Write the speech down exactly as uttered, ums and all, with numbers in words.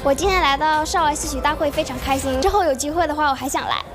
我今天来到少儿戏曲大会，非常开心。之后有机会的话，我还想来。